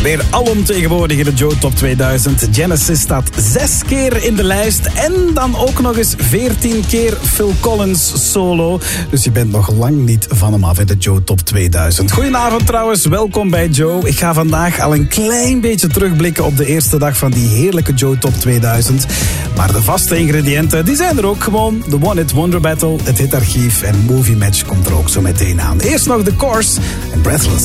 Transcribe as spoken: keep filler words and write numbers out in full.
Weer alomtegenwoordig in de Joe Top tweeduizend. Genesis staat zes keer in de lijst. En dan ook nog eens veertien keer Phil Collins solo. Dus je bent nog lang niet van hem af in de Joe Top tweeduizend. Goedenavond trouwens, welkom bij Joe. Ik ga vandaag al een klein beetje terugblikken op de eerste dag van die heerlijke Joe Top tweeduizend. Maar de vaste ingrediënten, die zijn er ook gewoon. De One Hit Wonder Battle, het hitarchief en Movie Match komt er ook zo meteen aan. Eerst nog The Course en Breathless.